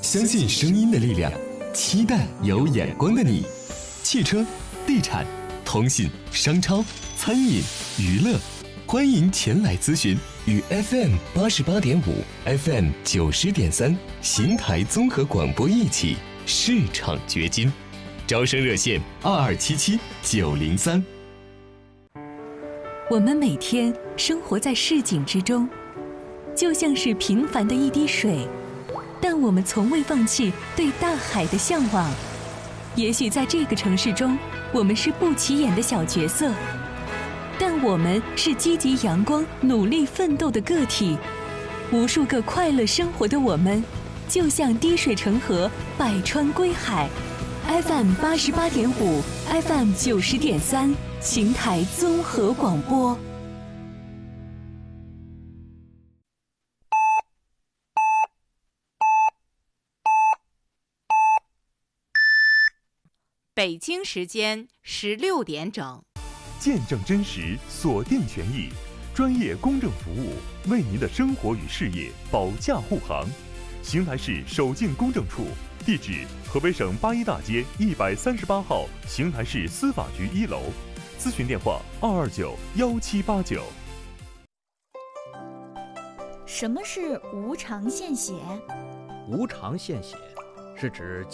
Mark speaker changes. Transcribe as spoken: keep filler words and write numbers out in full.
Speaker 1: 相信声音的力量，期待有眼光的你。汽车、地产、通信、商超、餐饮、娱乐，欢迎前来咨询。与 F M 八十八点五、F M 九十点三邢台综合广播一起市场掘金，招生热线二二七七九零三。
Speaker 2: 我们每天生活在市井之中，就像是平凡的一滴水，但我们从未放弃对大海的向往。也许在这个城市中，我们是不起眼的小角色，但我们是积极阳光、努力奋斗的个体。无数个快乐生活的我们，就像滴水成河，百川归海。F M 八十八点五 ，F M 九十点三，邢台综合广播。
Speaker 3: 北京时间十六点整。
Speaker 4: 见证真实，锁定权益，专业公正服务，为您的生活与事业保驾护航。邢台市守进公证处，地址河北省八一大街一百三十八号邢台市司法局一楼，咨询电话二二九幺七八九。
Speaker 5: 什么是无偿献血？
Speaker 6: 无偿献血是指